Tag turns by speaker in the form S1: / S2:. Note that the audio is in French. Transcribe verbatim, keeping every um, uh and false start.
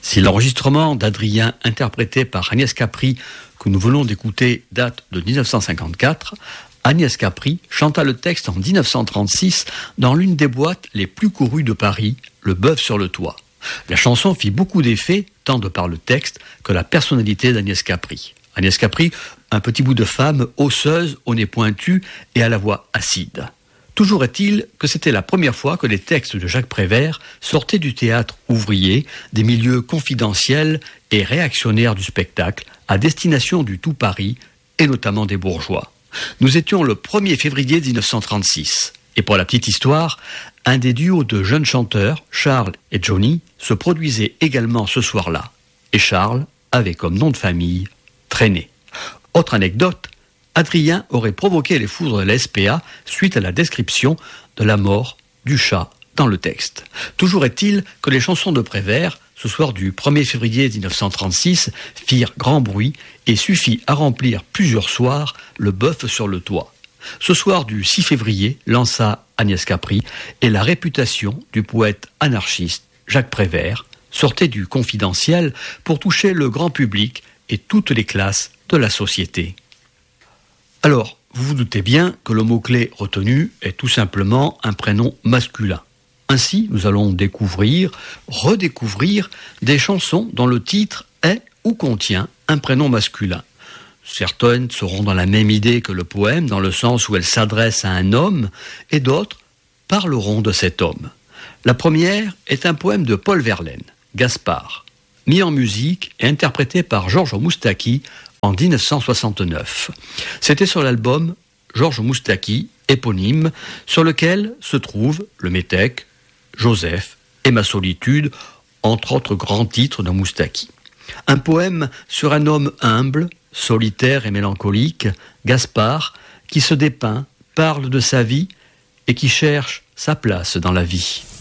S1: Si l'enregistrement d'Adrien interprété par Agnès Capri que nous venons d'écouter date de dix-neuf cent cinquante-quatre, Agnès Capri chanta le texte en dix-neuf cent trente-six dans l'une des boîtes les plus courues de Paris, le Bœuf sur le toit. La chanson fit beaucoup d'effet, tant de par le texte que la personnalité d'Agnès Capri. Agnès Capri, un petit bout de femme osseuse, au nez pointu et à la voix acide. Toujours est-il que c'était la première fois que les textes de Jacques Prévert sortaient du théâtre ouvrier, des milieux confidentiels et réactionnaires du spectacle, à destination du tout Paris, et notamment des bourgeois. Nous étions le premier février dix-neuf cent trente-six. Et pour la petite histoire, un des duos de jeunes chanteurs, Charles et Johnny, se produisait également ce soir-là. Et Charles avait comme nom de famille Traîné. Autre anecdote, Adrien aurait provoqué les foudres de la S P A suite à la description de la mort du chat dans le texte. Toujours est-il que les chansons de Prévert, ce soir du premier février dix-neuf cent trente-six, firent grand bruit et suffit à remplir plusieurs soirs le Bœuf sur le toit. Ce soir du six février lança Agnès Capri et la réputation du poète anarchiste Jacques Prévert sortait du confidentiel pour toucher le grand public et toutes les classes de la société. Alors, vous vous doutez bien que le mot-clé retenu est tout simplement un prénom masculin. Ainsi, nous allons découvrir, redécouvrir des chansons dont le titre est ou contient un prénom masculin. Certaines seront dans la même idée que le poème, dans le sens où elles s'adressent à un homme, et d'autres parleront de cet homme. La première est un poème de Paul Verlaine, Gaspard, mis en musique et interprété par Georges Moustaki en dix-neuf cent soixante-neuf. C'était sur l'album Georges Moustaki, éponyme, sur lequel se trouvent Le Métèque, Joseph et Ma solitude, entre autres grands titres de Moustaki. Un poème sur un homme humble, solitaire et mélancolique, Gaspard, qui se dépeint, parle de sa vie et qui cherche sa place dans la vie.